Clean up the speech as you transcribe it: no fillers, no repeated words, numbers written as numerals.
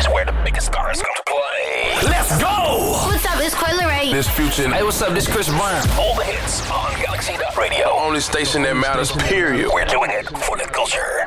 is where the biggest stars come to play. Let's go! What's up, it's Coi Leray. This Future. Hey, what's up? This Chris Brown. All the hits on Galaxy Radio. Only station that matters, period. We're doing it for the culture.